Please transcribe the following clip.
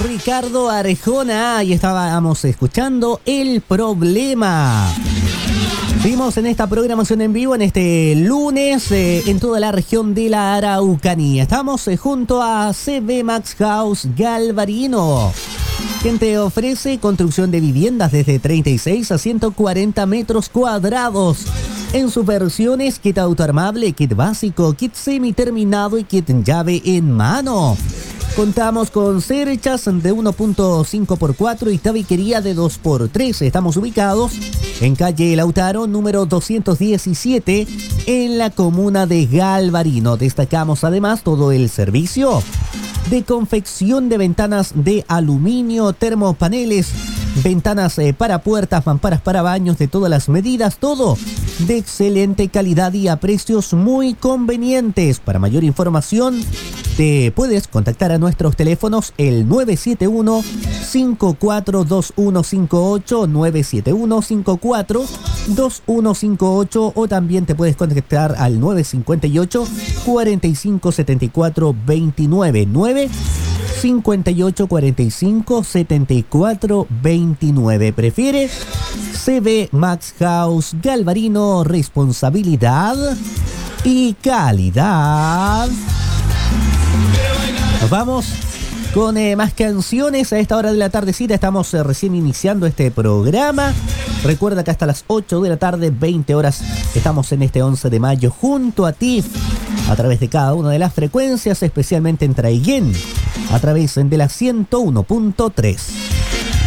Ricardo Arjona y estábamos escuchando El Problema. Vimos en esta programación en vivo en este lunes en toda la región de la Araucanía. Estamos junto a CB Max House Galvarino, quien te ofrece construcción de viviendas desde 36 a 140 metros cuadrados en sus versiones kit autoarmable, kit básico, kit semiterminado y kit llave en mano. Contamos con cerchas de 1.5x4 y tabiquería de 2x3. Estamos ubicados en calle Lautaro, número 217, en la comuna de Galvarino. Destacamos además todo el servicio de confección de ventanas de aluminio, termopaneles, ventanas para puertas, mamparas para baños de todas las medidas, todo de excelente calidad y a precios muy convenientes. Para mayor información, te puedes contactar a nuestros teléfonos el 971-542158, 971-542158, o también te puedes contactar al 958-457429, 5845-7429. ¿Prefieres? CB Max House Galvarino, responsabilidad y calidad. Nos vamos con más canciones a esta hora de la tardecita. Estamos recién iniciando este programa. Recuerda que hasta las 8 de la tarde, 20 horas, estamos en este 11 de mayo junto a ti a través de cada una de las frecuencias, especialmente en Traiguén, a través de la 101.3.